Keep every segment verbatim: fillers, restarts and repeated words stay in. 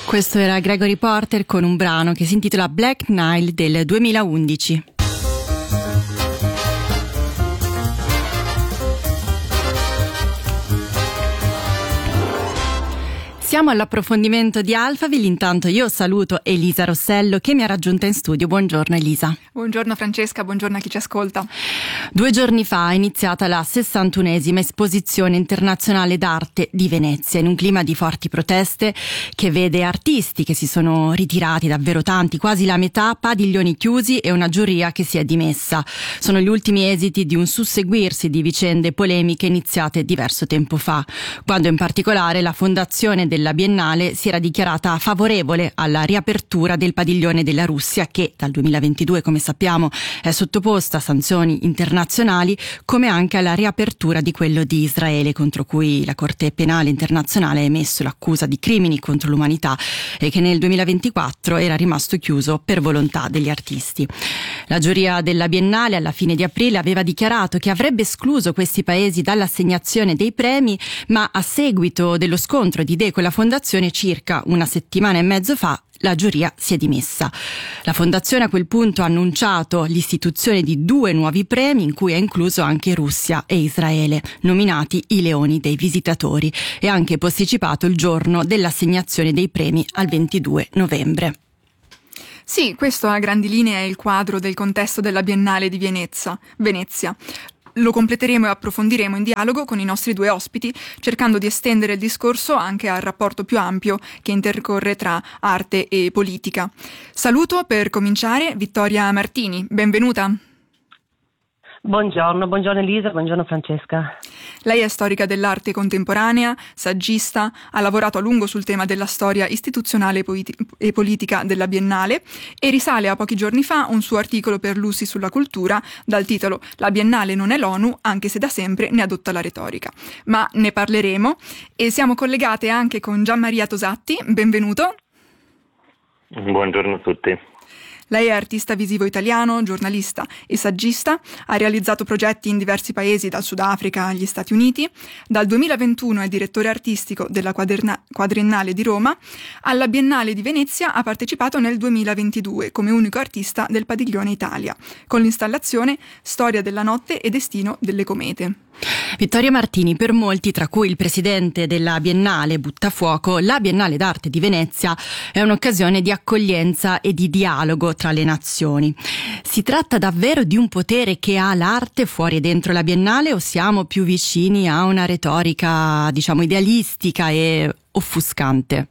Questo era Gregory Porter con un brano che si intitola Black Nile del duemilaundici. Siamo all'approfondimento di Alphaville, intanto io saluto Elisa Rossello che mi ha raggiunta in studio. Buongiorno Elisa. Buongiorno Francesca, buongiorno a chi ci ascolta. Due giorni fa è iniziata la sessantunesima esposizione internazionale d'arte di Venezia, in un clima di forti proteste che vede artisti che si sono ritirati, davvero tanti, quasi la metà, padiglioni chiusi e una giuria che si è dimessa. Sono gli ultimi esiti di un susseguirsi di vicende polemiche iniziate diverso tempo fa, quando in particolare la fondazione della Biennale si era dichiarata favorevole alla riapertura del padiglione della Russia che dal duemilaventidue, come sappiamo, è sottoposta a sanzioni internazionali, come anche alla riapertura di quello di Israele, contro cui la Corte Penale Internazionale ha emesso l'accusa di crimini contro l'umanità e che nel duemilaventiquattro era rimasto chiuso per volontà degli artisti. La giuria della Biennale alla fine di aprile aveva dichiarato che avrebbe escluso questi paesi dall'assegnazione dei premi, ma a seguito dello scontro di idee con la fondazione circa una settimana e mezzo fa la giuria si è dimessa. La fondazione a quel punto ha annunciato l'istituzione di due nuovi premi in cui ha incluso anche Russia e Israele, nominati i leoni dei visitatori, e ha anche posticipato il giorno dell'assegnazione dei premi al ventidue novembre. Sì, questo a grandi linee è il quadro del contesto della Biennale di Venezia. Venezia. Lo completeremo e approfondiremo in dialogo con i nostri due ospiti, cercando di estendere il discorso anche al rapporto più ampio che intercorre tra arte e politica. Saluto per cominciare Vittoria Martini, benvenuta. Buongiorno, buongiorno Elisa, buongiorno Francesca. Lei è storica dell'arte contemporanea, saggista, ha lavorato a lungo sul tema della storia istituzionale e politica della Biennale e risale a pochi giorni fa un suo articolo per l'U S I sulla cultura dal titolo «La Biennale non è l'ONU, anche se da sempre ne adotta la retorica». Ma ne parleremo e siamo collegate anche con Gianmaria Tosatti, benvenuto. Buongiorno a tutti. Lei è artista visivo italiano, giornalista e saggista, ha realizzato progetti in diversi paesi dal Sudafrica agli Stati Uniti, dal duemilaventuno è direttore artistico della Quaderna- Quadriennale di Roma, alla Biennale di Venezia ha partecipato nel duemilaventidue come unico artista del Padiglione Italia, con l'installazione Storia della notte e destino delle comete. Vittoria Martini, per molti, tra cui il presidente della Biennale Buttafuoco, la Biennale d'arte di Venezia è un'occasione di accoglienza e di dialogo tra le nazioni. Si tratta davvero di un potere che ha l'arte fuori e dentro la Biennale o siamo più vicini a una retorica, diciamo, idealistica e offuscante?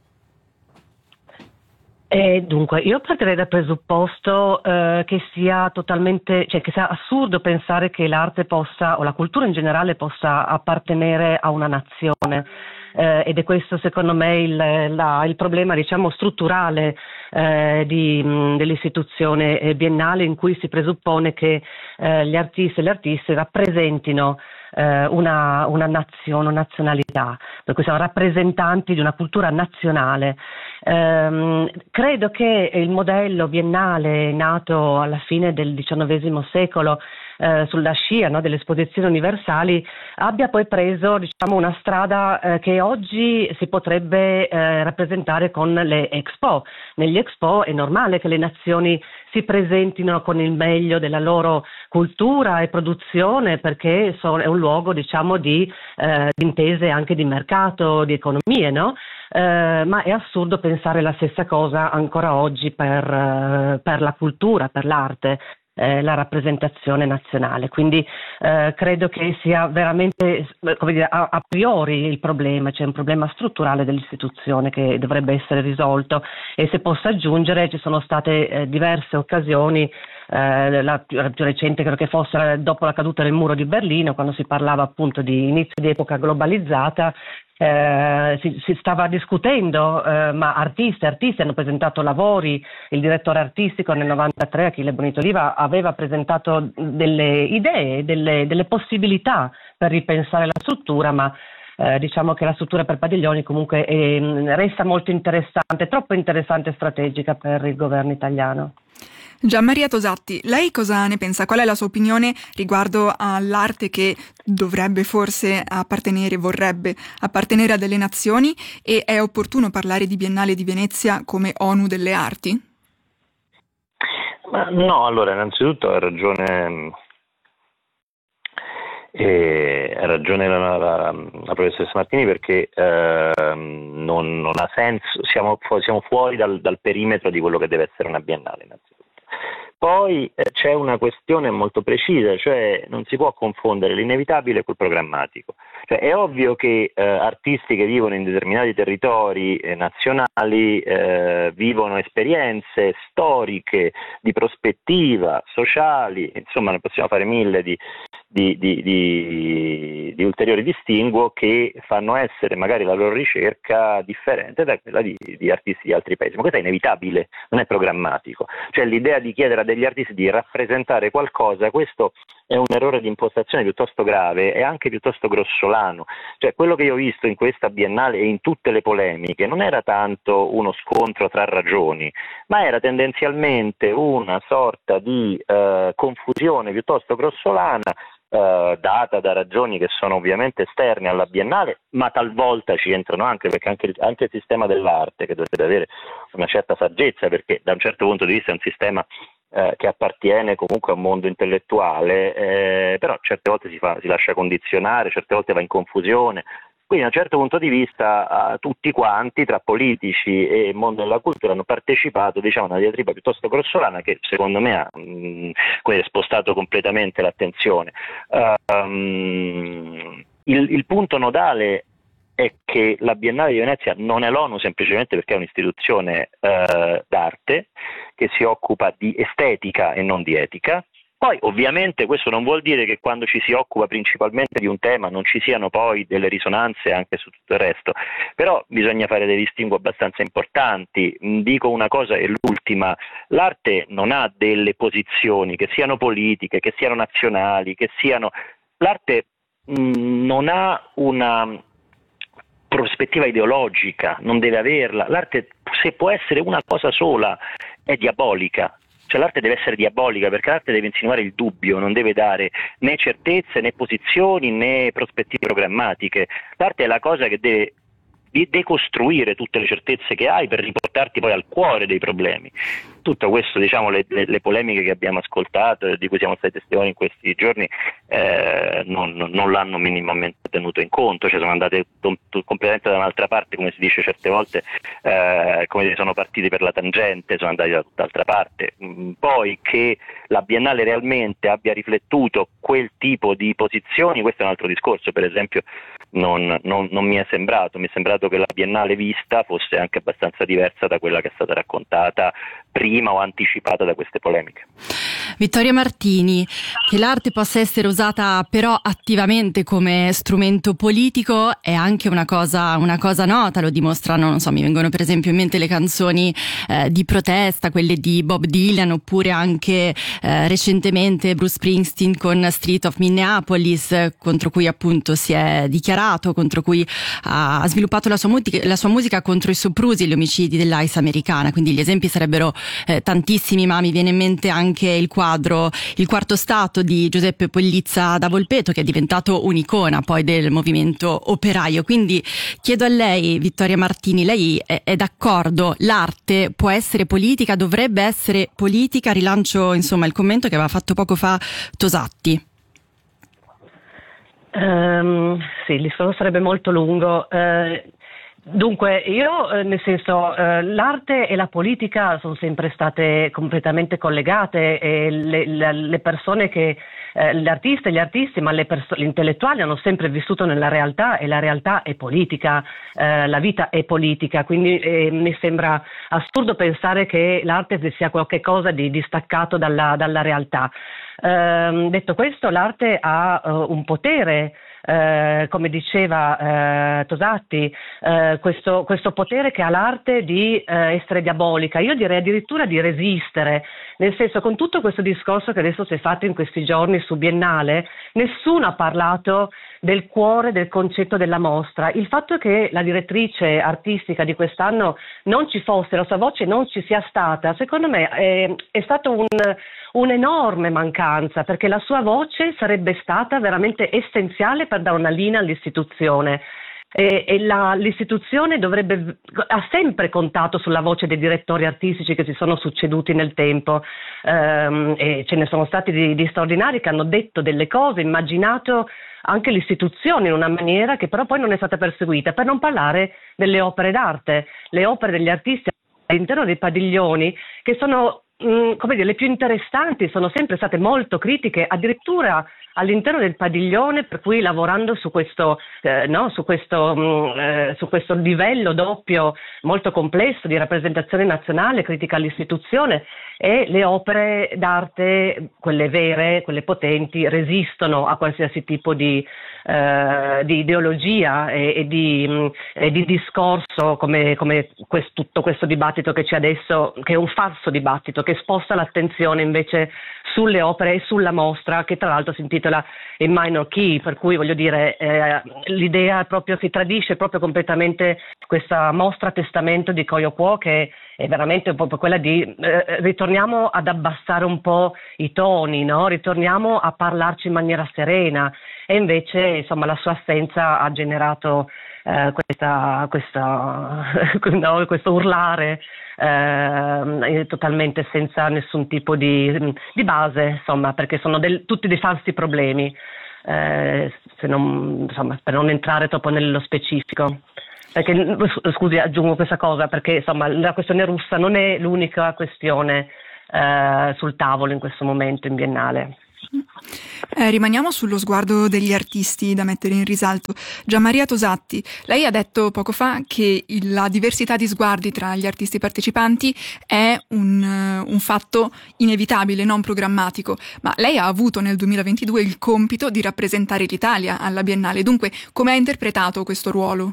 E dunque, io partirei dal presupposto eh, che sia totalmente, cioè che sia assurdo pensare che l'arte possa, o la cultura in generale, possa appartenere a una nazione. Eh, ed è questo secondo me il, la, il problema, diciamo, strutturale eh, di, mh, dell'istituzione biennale, in cui si presuppone che eh, gli artisti e le artiste rappresentino eh, una, una nazione, una nazionalità, per cui siamo rappresentanti di una cultura nazionale. Um, credo che il modello biennale nato alla fine del diciannovesimo secolo eh, sulla scia, no, delle esposizioni universali abbia poi preso, diciamo, una strada eh, che oggi si potrebbe eh, rappresentare con le Expo. Negli Expo è normale che le nazioni si presentino con il meglio della loro cultura e produzione, perché sono, è un luogo, diciamo, di, eh, di intese anche di mercato, di economie, no? Eh, ma è assurdo pensare la stessa cosa ancora oggi per, eh, per la cultura, per l'arte, eh, la rappresentazione nazionale. Quindi eh, credo che sia veramente, come dire, a, a priori il problema, c'è un problema strutturale dell'istituzione che dovrebbe essere risolto, e se posso aggiungere ci sono state eh, diverse occasioni. Eh, la, più, la più recente credo che fosse dopo la caduta del muro di Berlino, quando si parlava appunto di inizio di epoca globalizzata. Eh, si, si stava discutendo, eh, ma artisti e artisti hanno presentato lavori. Il direttore artistico nel novantatré, Achille Bonito-Oliva, aveva presentato delle idee, delle, delle possibilità per ripensare la struttura, ma eh, diciamo che la struttura per padiglioni comunque è, resta molto interessante, troppo interessante e strategica per il governo italiano. Gianmaria Tosatti, lei cosa ne pensa? Qual è la sua opinione riguardo all'arte che dovrebbe forse appartenere, vorrebbe appartenere a delle nazioni, e è opportuno parlare di Biennale di Venezia come ONU delle arti? Ma no, allora innanzitutto ha ragione, eh, ha ragione la, la, la professoressa Martini, perché eh, non, non ha senso, siamo, siamo fuori dal, dal perimetro di quello che deve essere una biennale innanzitutto. Poi eh, c'è una questione molto precisa, cioè non si può confondere l'inevitabile col programmatico. Cioè, è ovvio che eh, artisti che vivono in determinati territori eh, nazionali eh, vivono esperienze storiche, di prospettiva, sociali, insomma ne possiamo fare mille di, di, di, di, di ulteriori distinguo che fanno essere magari la loro ricerca differente da quella di, di artisti di altri paesi. Ma questo è inevitabile, non è programmatico. Cioè l'idea di chiedere a degli artisti di rappresentare qualcosa, questo è un errore di impostazione piuttosto grave e anche piuttosto grossolano. Cioè quello che io ho visto in questa biennale e in tutte le polemiche non era tanto uno scontro tra ragioni, ma era tendenzialmente una sorta di eh, confusione piuttosto grossolana, Uh, data da ragioni che sono ovviamente esterne alla biennale, ma talvolta ci entrano anche, perché anche il, anche il sistema dell'arte, che dovrebbe avere una certa saggezza, perché da un certo punto di vista è un sistema uh, che appartiene comunque a un mondo intellettuale, eh, però certe volte si, fa, si lascia condizionare, certe volte va in confusione. Quindi da un certo punto di vista uh, tutti quanti, tra politici e mondo della cultura, hanno partecipato, diciamo, a una diatriba piuttosto grossolana che secondo me ha mh, spostato completamente l'attenzione. Uh, um, il, il punto nodale è che la Biennale di Venezia non è l'ONU semplicemente perché è un'istituzione uh, d'arte che si occupa di estetica e non di etica. Poi ovviamente questo non vuol dire che quando ci si occupa principalmente di un tema non ci siano poi delle risonanze anche su tutto il resto, però bisogna fare dei distinguo abbastanza importanti. Dico una cosa e l'ultima: l'arte non ha delle posizioni, che siano politiche, che siano nazionali, che siano... L'arte mh, non ha una prospettiva ideologica, non deve averla. L'arte, se può essere una cosa sola, è diabolica. Cioè l'arte deve essere diabolica, perché l'arte deve insinuare il dubbio, non deve dare né certezze, né posizioni, né prospettive programmatiche. L'arte è la cosa che deve decostruire tutte le certezze che hai per riportarti poi al cuore dei problemi. Tutto questo, diciamo, le, le, le polemiche che abbiamo ascoltato, di cui siamo stati testimoni in questi giorni, eh, non, non l'hanno minimamente tenuto in conto, cioè sono andate to- to- completamente da un'altra parte, come si dice certe volte, eh, come sono partiti per la tangente, sono andati da tutt'altra parte. Poi che la Biennale realmente abbia riflettuto quel tipo di posizioni, questo è un altro discorso. Per esempio non, non, non mi è sembrato, mi è sembrato che la Biennale vista fosse anche abbastanza diversa da quella che è stata raccontata prima o anticipata da queste polemiche. Vittoria Martini, che l'arte possa essere usata però attivamente come strumento politico è anche una cosa, una cosa nota, lo dimostrano, non so, mi vengono per esempio in mente le canzoni eh, di protesta, quelle di Bob Dylan, oppure anche eh, recentemente Bruce Springsteen con Street of Minneapolis, contro cui appunto si è dichiarato, contro cui ha sviluppato la sua, musica, la sua musica contro i soprusi e gli omicidi dell'I S americana. Quindi gli esempi sarebbero eh, tantissimi, ma mi viene in mente anche il quadro Il quarto stato di Giuseppe Pollizza da Volpeto, che è diventato un'icona poi del movimento operaio. Quindi chiedo a lei, Vittoria Martini, lei è, è d'accordo? L'arte può essere politica, dovrebbe essere politica? Rilancio insomma il commento che aveva fatto poco fa Tosatti. Um, sì, il discorso sarebbe molto lungo. Uh, Dunque, io eh, nel senso, eh, l'arte e la politica sono sempre state completamente collegate e le, le, le persone che, eh, gli artisti e gli artisti, ma le perso- gli intellettuali hanno sempre vissuto nella realtà e la realtà è politica, eh, la vita è politica, quindi eh, mi sembra assurdo pensare che l'arte sia qualcosa di distaccato dalla, dalla realtà. Eh, detto questo, l'arte ha uh, un potere. Eh, come diceva eh, Tosatti, eh, questo, questo potere che ha l'arte di eh, essere diabolica, io direi addirittura di resistere, nel senso, con tutto questo discorso che adesso si è fatto in questi giorni su Biennale, nessuno ha parlato del cuore del concetto della mostra. Il fatto che la direttrice artistica di quest'anno non ci fosse, la sua voce non ci sia stata, secondo me è, è stato un, un'enorme mancanza, perché la sua voce sarebbe stata veramente essenziale per dare una linea all'istituzione. E, e la, l'istituzione dovrebbe, ha sempre contato sulla voce dei direttori artistici che si sono succeduti nel tempo, ehm, e ce ne sono stati di, di straordinari che hanno detto delle cose, immaginato anche l'istituzione in una maniera che però poi non è stata perseguita, per non parlare delle opere d'arte, le opere degli artisti all'interno dei padiglioni che sono mh, come dire, le più interessanti, sono sempre state molto critiche, addirittura all'interno del padiglione, per cui lavorando su questo, eh, no, su questo, mh, eh, su questo livello doppio molto complesso di rappresentazione nazionale, critica all'istituzione, e le opere d'arte, quelle vere, quelle potenti, resistono a qualsiasi tipo di, eh, di ideologia e, e, di, mh, e di discorso come, come quest, tutto questo dibattito che c'è adesso, che è un falso dibattito, che sposta l'attenzione invece sulle opere e sulla mostra, che tra l'altro si intitola In Minor Key, per cui voglio dire, eh, l'idea proprio si tradisce proprio completamente questa mostra testamento di Koyo Kuo, che è veramente proprio quella di eh, ritorniamo ad abbassare un po' i toni, no? Ritorniamo a parlarci in maniera serena, e invece insomma la sua assenza ha generato eh, questa, questa no, questo urlare eh, totalmente senza nessun tipo di, di base, insomma, perché sono del, tutti dei falsi problemi, eh, se non, insomma, per non entrare troppo nello specifico. Perché, scusi, aggiungo questa cosa, perché insomma la questione russa non è l'unica questione eh, sul tavolo in questo momento in Biennale. Eh, rimaniamo sullo sguardo degli artisti da mettere in risalto. Gianmaria Tosatti, lei ha detto poco fa che il, la diversità di sguardi tra gli artisti partecipanti è un, uh, un fatto inevitabile, non programmatico, ma lei ha avuto nel duemilaventidue il compito di rappresentare l'Italia alla Biennale, dunque come ha interpretato questo ruolo?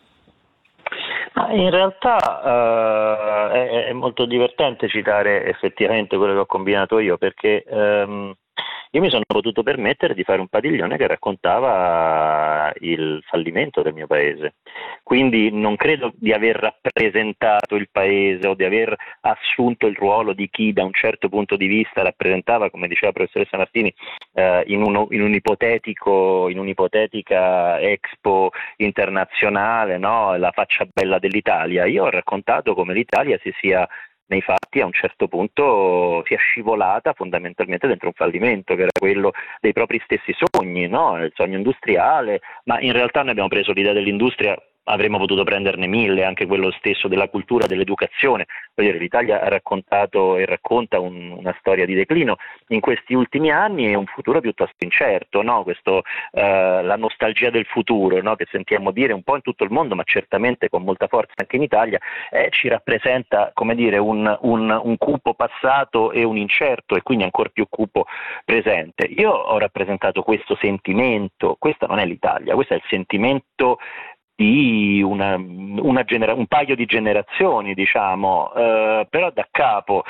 In realtà uh, è, è molto divertente citare effettivamente quello che ho combinato io, perché um, io mi sono potuto permettere di fare un padiglione che raccontava il fallimento del mio paese, quindi non credo di aver rappresentato il paese o di aver assunto il ruolo di chi da un certo punto di vista rappresentava, come diceva la professoressa Martini, eh, in, uno, in un ipotetico, in un'ipotetica Expo internazionale, no? La faccia bella dell'Italia. Io ho raccontato come l'Italia si sia nei fatti a un certo punto sia scivolata fondamentalmente dentro un fallimento, che era quello dei propri stessi sogni, no? Il sogno industriale, ma in realtà noi abbiamo preso l'idea dell'industria, avremmo potuto prenderne mille, anche quello stesso della cultura, dell'educazione. Voglio dire, l'Italia ha raccontato e racconta un, una storia di declino in questi ultimi anni e un futuro piuttosto incerto, no? Questo, eh, la nostalgia del futuro, no? Che sentiamo dire un po' in tutto il mondo, ma certamente con molta forza anche in Italia, eh, ci rappresenta, come dire, un, un, un cupo passato e un incerto e quindi ancora più cupo presente. Io ho rappresentato questo sentimento, questa non è l'Italia, questo è il sentimento di una, una genera- un paio di generazioni, diciamo, eh, però da capo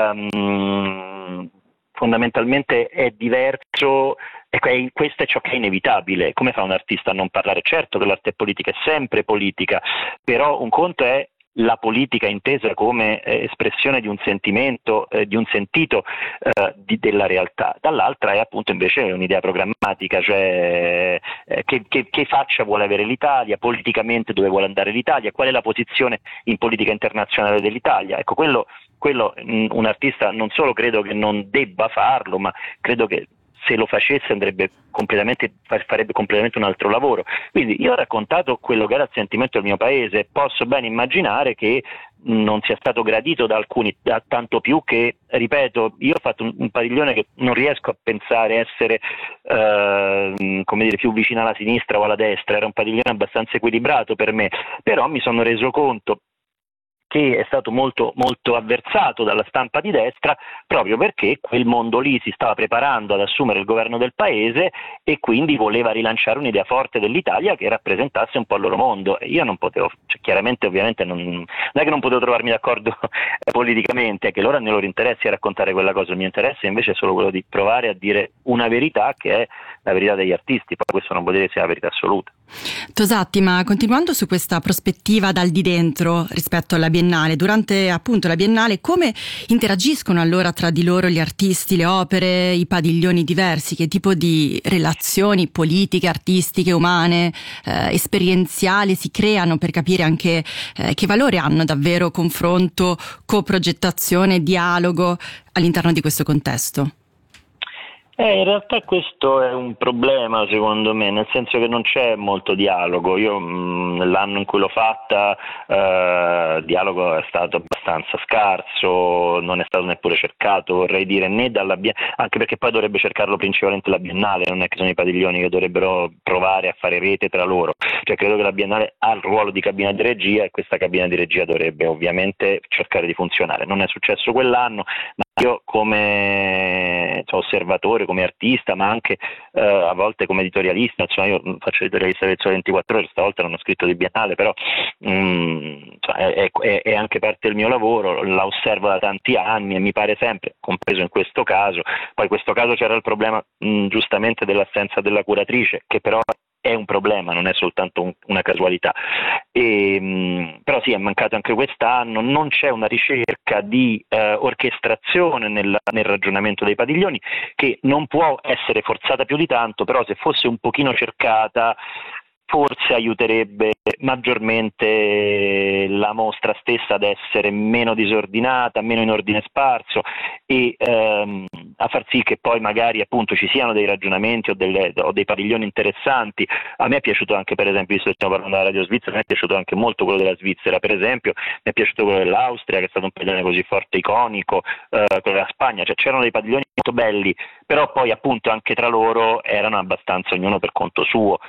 um, fondamentalmente è diverso. Ecco, è, questo è ciò che è inevitabile. Come fa un artista a non parlare? Certo che l'arte è politica, è sempre politica, però un conto è la politica intesa come eh, espressione di un sentimento, eh, di un sentito eh, di, della realtà, dall'altra è appunto invece un'idea programmatica, cioè eh, che, che, che faccia vuole avere l'Italia, politicamente dove vuole andare l'Italia, qual è la posizione in politica internazionale dell'Italia. Ecco, quello, quello mh, un artista non solo credo che non debba farlo, ma credo che se lo facesse andrebbe completamente, farebbe completamente un altro lavoro. Quindi io ho raccontato quello che era il sentimento del mio paese, posso ben immaginare che non sia stato gradito da alcuni, da tanto più che, ripeto, io ho fatto un, un padiglione che non riesco a pensare essere eh, come dire, più vicino alla sinistra o alla destra, era un padiglione abbastanza equilibrato per me, però mi sono reso conto che è stato molto, molto avversato dalla stampa di destra, proprio perché quel mondo lì si stava preparando ad assumere il governo del paese e quindi voleva rilanciare un'idea forte dell'Italia che rappresentasse un po' il loro mondo. E io non potevo, cioè, chiaramente ovviamente non, non è che non potevo trovarmi d'accordo politicamente, è che loro hanno i loro interessi a raccontare quella cosa, il mio interesse invece è solo quello di provare a dire una verità che è la verità degli artisti, poi questo non vuol dire che sia la verità assoluta. Tosatti, ma continuando su questa prospettiva dal di dentro rispetto alla Biennale, durante appunto la Biennale come interagiscono allora tra di loro gli artisti, le opere, i padiglioni diversi? Che tipo di relazioni politiche, artistiche, umane, eh, esperienziali si creano per capire anche eh, che valore hanno davvero confronto, coprogettazione, dialogo all'interno di questo contesto? Eh, in realtà questo è un problema secondo me, nel senso che non c'è molto dialogo. Io mh, l'anno in cui l'ho fatta eh, il dialogo è stato abbastanza scarso, non è stato neppure cercato, vorrei dire, né dalla Biennale, anche perché poi dovrebbe cercarlo principalmente la Biennale, non è che sono i padiglioni che dovrebbero provare a fare rete tra loro. Cioè credo che la Biennale ha il ruolo di cabina di regia e questa cabina di regia dovrebbe ovviamente cercare di funzionare. Non è successo quell'anno, ma io come cioè, osservatore, come artista, ma anche eh, a volte come editorialista, insomma io faccio editorialista del Sole ventiquattro Ore, stavolta non ho scritto di Biennale, però mh, cioè, è, è, è anche parte del mio lavoro, la osservo da tanti anni e mi pare sempre, compreso in questo caso, poi in questo caso c'era il problema mh, giustamente dell'assenza della curatrice, che però è un problema, non è soltanto un, una casualità. E, mh, però sì, è mancato anche quest'anno, non c'è una ricerca di eh, orchestrazione nel, nel ragionamento dei padiglioni, che non può essere forzata più di tanto, però se fosse un pochino cercata forse aiuterebbe maggiormente la mostra stessa ad essere meno disordinata, meno in ordine sparso e ehm, a far sì che poi magari appunto ci siano dei ragionamenti o, delle, o dei padiglioni interessanti. A me è piaciuto anche, per esempio, visto che stiamo parlando della radio svizzera, mi è piaciuto anche molto quello della Svizzera, per esempio, mi è piaciuto quello dell'Austria, che è stato un padiglione così forte, iconico, eh, quello della Spagna, cioè c'erano dei padiglioni molto belli, però poi appunto anche tra loro erano abbastanza ognuno per conto suo.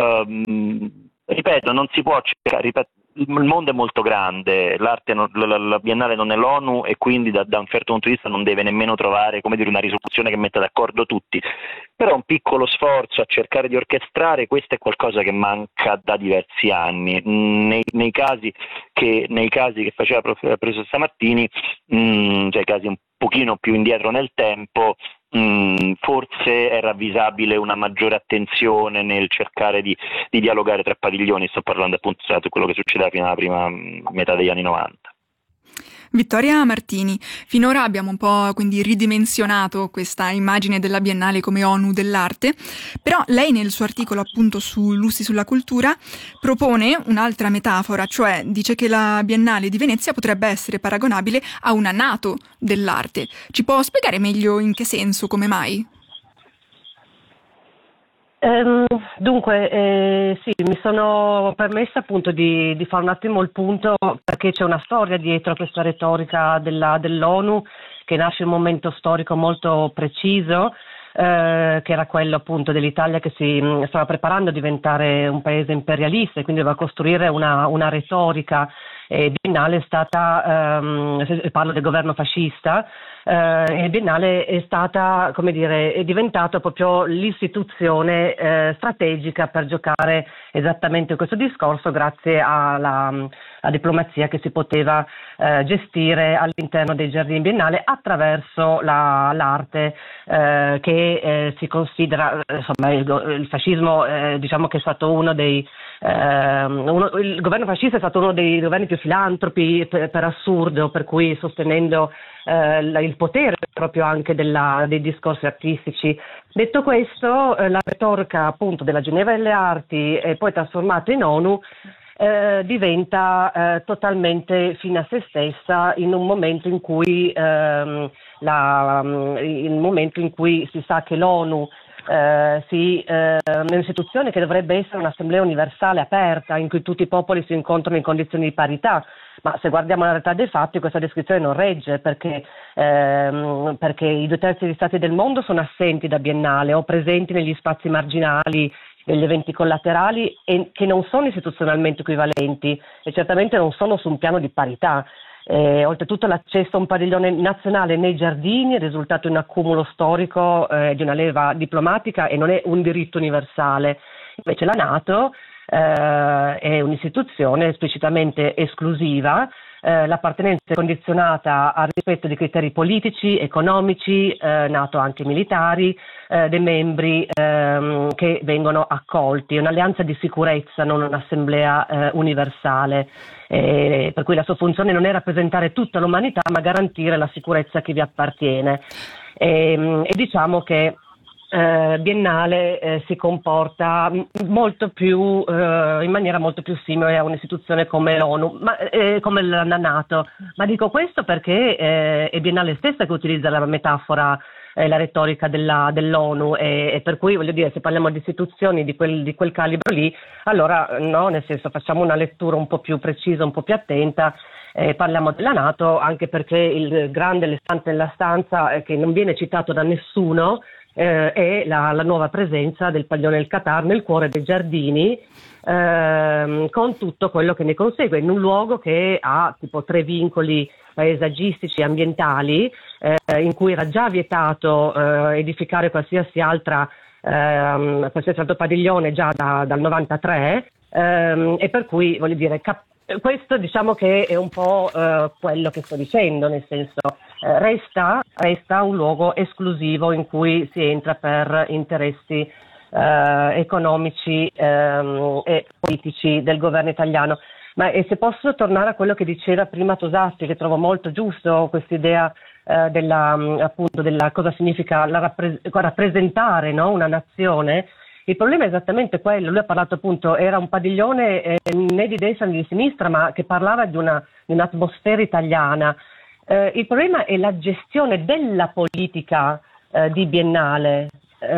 Um, ripeto, non si può cercare, ripeto, il mondo è molto grande, l'arte non, la, la Biennale non è l'ONU e quindi da, da un certo punto di vista non deve nemmeno trovare, come dire, una risoluzione che metta d'accordo tutti, però un piccolo sforzo a cercare di orchestrare, questo è qualcosa che manca da diversi anni. Nei, nei casi che nei casi che faceva la professoressa Martini, mh, cioè casi un pochino più indietro nel tempo, Mm, forse è ravvisabile una maggiore attenzione nel cercare di, di dialogare tra padiglioni. Sto parlando appunto di quello che succedeva fino alla prima metà degli anni novanta. Vittoria Martini, finora abbiamo un po' quindi ridimensionato questa immagine della Biennale come ONU dell'arte, però lei nel suo articolo appunto su Lussi sulla cultura propone un'altra metafora, cioè dice che la Biennale di Venezia potrebbe essere paragonabile a una NATO dell'arte. Ci può spiegare meglio in che senso, come mai? Ehm, dunque, eh, sì, mi sono permessa appunto di, di fare un attimo il punto, perché c'è una storia dietro a questa retorica della, dell'ONU che nasce in un momento storico molto preciso, eh, che era quello appunto dell'Italia che si mh, stava preparando a diventare un paese imperialista e quindi doveva costruire una, una retorica. E Biennale è stata, ehm, parlo del governo fascista, eh, e Biennale è stata, come dire, è diventato proprio l'istituzione eh, strategica per giocare esattamente questo discorso grazie alla, alla diplomazia che si poteva eh, gestire all'interno dei giardini biennale attraverso la, l'arte eh, che eh, si considera, insomma, il, il fascismo eh, diciamo che è stato uno dei eh, uno, il governo fascista è stato uno dei governi più filantropi per, per assurdo, per cui sostenendo eh, il potere proprio anche della, dei discorsi artistici. Detto questo, eh, la retorica appunto della Ginevra delle Arti e poi trasformata in ONU eh, diventa eh, totalmente fine a se stessa in un momento in cui ehm, la, il momento in cui si sa che l'ONU Eh, si, eh, è un'istituzione che dovrebbe essere un'assemblea universale aperta in cui tutti i popoli si incontrano in condizioni di parità, ma se guardiamo la realtà dei fatti questa descrizione non regge, perché, ehm, perché i due terzi degli stati del mondo sono assenti da Biennale o presenti negli spazi marginali degli eventi collaterali e che non sono istituzionalmente equivalenti e certamente non sono su un piano di parità. Eh, oltretutto l'accesso a un padiglione nazionale nei giardini è risultato un accumulo storico eh, di una leva diplomatica e non è un diritto universale. Invece la NATO eh, è un'istituzione esplicitamente esclusiva, eh, l'appartenenza è condizionata al rispetto di criteri politici, economici, eh, NATO anche militari, eh, dei membri ehm, che vengono accolti. È un'alleanza di sicurezza, non un'assemblea eh, universale. Eh, per cui la sua funzione non è rappresentare tutta l'umanità, ma garantire la sicurezza a chi vi appartiene. E, e diciamo che eh, Biennale eh, si comporta molto più eh, in maniera molto più simile a un'istituzione come l'ONU, ma, eh, come la NATO. Ma dico questo perché eh, è Biennale stessa che utilizza la metafora, la retorica della, dell'ONU e, e per cui voglio dire, se parliamo di istituzioni di quel, di quel calibro lì, allora no, nel senso facciamo una lettura un po' più precisa, un po' più attenta, eh, parliamo della NATO anche perché il grande elefante nella stanza eh, che non viene citato da nessuno eh, è la, la nuova presenza del padiglione del Qatar nel cuore dei giardini, ehm, con tutto quello che ne consegue, in un luogo che ha tipo tre vincoli paesaggistici e ambientali, eh, in cui era già vietato eh, edificare qualsiasi altra ehm, qualsiasi altro padiglione già da, dal novantatré, ehm, e per cui voglio dire cap- questo diciamo che è un po' eh, quello che sto dicendo, nel senso eh, resta, resta un luogo esclusivo in cui si entra per interessi eh, economici ehm, e politici del governo italiano. Ma e se posso tornare a quello che diceva prima Tosatti, che trovo molto giusto, quest'idea eh, della, appunto, della cosa significa la rappres- rappresentare, no? Una nazione. Il problema è esattamente quello. Lui ha parlato appunto, era un padiglione eh, né di destra né di sinistra, ma che parlava di, una, di un'atmosfera italiana. Eh, il problema è la gestione della politica eh, di Biennale.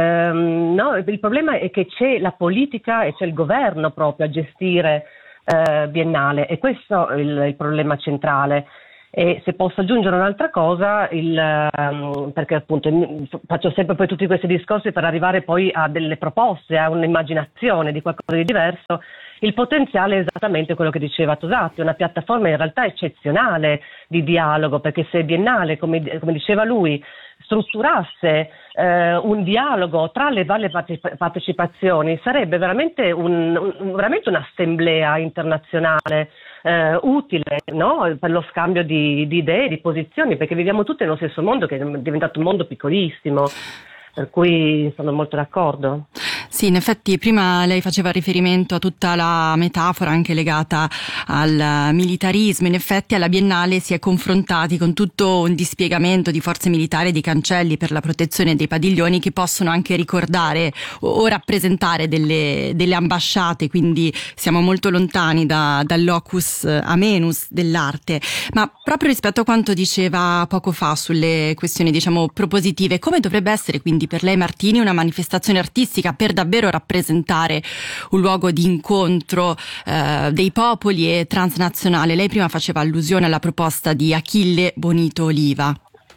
Um, no? Il problema è che c'è la politica e c'è il governo proprio a gestire Uh, Biennale, e questo è il, il problema centrale. E se posso aggiungere un'altra cosa, il, um, perché appunto faccio sempre poi tutti questi discorsi per arrivare poi a delle proposte, a un'immaginazione di qualcosa di diverso, il potenziale è esattamente quello che diceva Tosatti, una piattaforma in realtà eccezionale di dialogo, perché se Biennale, come, come diceva lui, strutturasse eh, un dialogo tra le varie partecipazioni, sarebbe veramente, un, un, veramente un'assemblea internazionale eh, utile, no? Per lo scambio di, di idee, di posizioni, perché viviamo tutti nello stesso mondo che è diventato un mondo piccolissimo. Per cui sono molto d'accordo. Sì, in effetti prima lei faceva riferimento a tutta la metafora anche legata al militarismo. In effetti alla Biennale si è confrontati con tutto un dispiegamento di forze militari e di cancelli per la protezione dei padiglioni che possono anche ricordare o, o rappresentare delle, delle ambasciate, quindi siamo molto lontani da, dal locus amenus dell'arte. Ma proprio rispetto a quanto diceva poco fa sulle questioni, diciamo, propositive, come dovrebbe essere quindi per lei, Martini, una manifestazione artistica per davvero rappresentare un luogo di incontro eh, dei popoli e transnazionale? Lei prima faceva allusione alla proposta di Achille Bonito Oliva.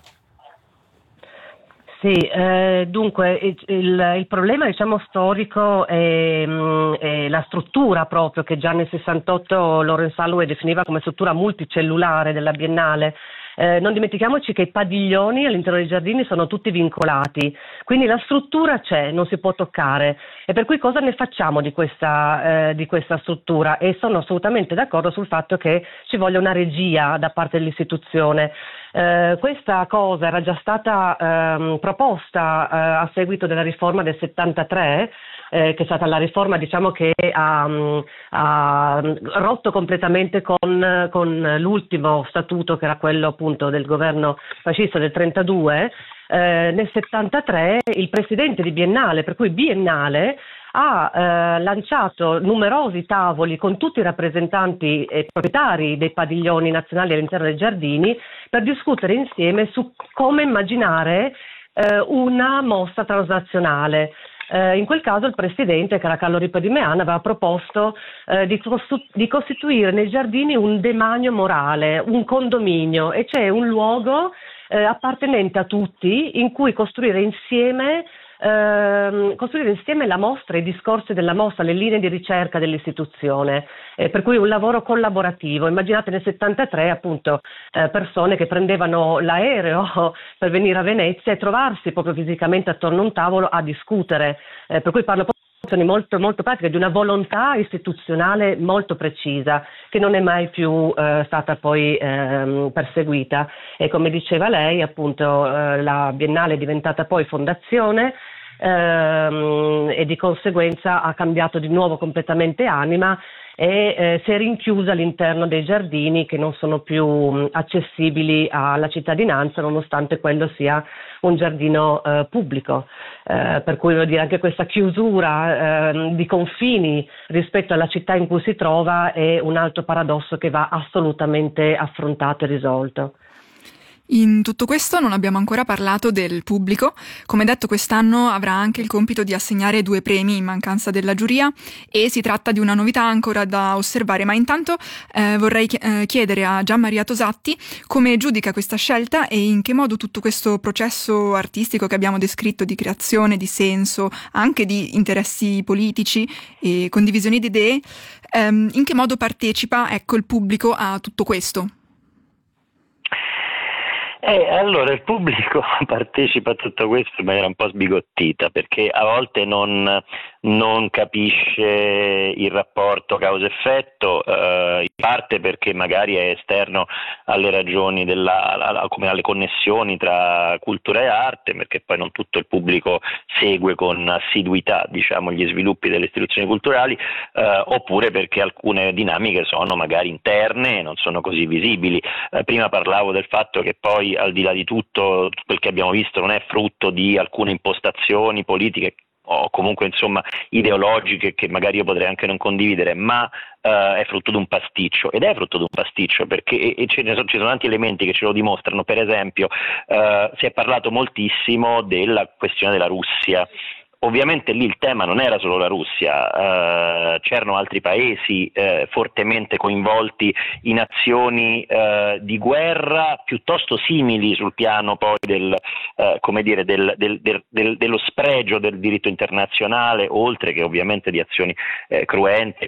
Sì, eh, dunque il, il, il problema diciamo storico è, è la struttura proprio che già nel sessantotto Lawrence Holloway definiva come struttura multicellulare della Biennale. Eh, non dimentichiamoci che i padiglioni all'interno dei giardini sono tutti vincolati, quindi la struttura c'è, non si può toccare, e per cui cosa ne facciamo di questa, eh, di questa struttura? E sono assolutamente d'accordo sul fatto che ci voglia una regia da parte dell'istituzione. Eh, questa cosa era già stata ehm, proposta eh, a seguito della riforma del settantatré, eh, che è stata la riforma diciamo che ha, ha rotto completamente con, con l'ultimo statuto, che era quello appunto del governo fascista del trentadue. Eh, nel settantatré il presidente di Biennale, per cui Biennale, ha eh, lanciato numerosi tavoli con tutti i rappresentanti e proprietari dei padiglioni nazionali all'interno dei giardini per discutere insieme su come immaginare eh, una mostra transnazionale. Eh, in quel caso il presidente, che era Carlo Ripa di Meana, aveva proposto eh, di, costu- di costituire nei giardini un demanio morale, un condominio, e cioè un luogo eh, appartenente a tutti in cui costruire insieme ehm, costruire insieme la mostra, i discorsi della mostra, le linee di ricerca dell'istituzione, eh, per cui un lavoro collaborativo. Immaginate nel settantatré appunto eh, persone che prendevano l'aereo per venire a Venezia e trovarsi proprio fisicamente attorno a un tavolo a discutere, eh, per cui parlo molto, molto pratiche, di una volontà istituzionale molto precisa che non è mai più eh, stata poi ehm, perseguita, e come diceva lei appunto eh, la Biennale è diventata poi fondazione ehm, e di conseguenza ha cambiato di nuovo completamente anima e eh, si è rinchiusa all'interno dei giardini che non sono più mh, accessibili alla cittadinanza, nonostante quello sia un giardino eh, pubblico, eh, per cui voglio dire anche questa chiusura eh, di confini rispetto alla città in cui si trova è un altro paradosso che va assolutamente affrontato e risolto. In tutto questo non abbiamo ancora parlato del pubblico. Come detto, quest'anno avrà anche il compito di assegnare due premi in mancanza della giuria e si tratta di una novità ancora da osservare, ma intanto eh, vorrei chiedere a Gianmaria Tosatti come giudica questa scelta e in che modo tutto questo processo artistico che abbiamo descritto di creazione, di senso, anche di interessi politici e condivisioni di idee, ehm, in che modo partecipa, ecco, il pubblico a tutto questo. Eh, allora il pubblico partecipa a tutto questo in maniera un po' sbigottita, perché a volte non, non capisce il rapporto causa-effetto, eh, in parte perché magari è esterno alle ragioni, della, alla, come alle connessioni tra cultura e arte, perché poi non tutto il pubblico segue con assiduità, diciamo, gli sviluppi delle istituzioni culturali, eh, oppure perché alcune dinamiche sono magari interne e non sono così visibili. Eh, prima parlavo del fatto che poi al di là di tutto quel che abbiamo visto non è frutto di alcune impostazioni politiche o comunque insomma ideologiche che magari io potrei anche non condividere, ma uh, è frutto di un pasticcio, ed è frutto di un pasticcio perché e, e ce ne sono, ci sono tanti elementi che ce lo dimostrano. Per esempio uh, si è parlato moltissimo della questione della Russia. Ovviamente lì il tema non era solo la Russia, eh, c'erano altri paesi eh, fortemente coinvolti in azioni eh, di guerra piuttosto simili sul piano poi del, eh, come dire, del, del, del, del, dello spregio del diritto internazionale, oltre che ovviamente di azioni eh, cruente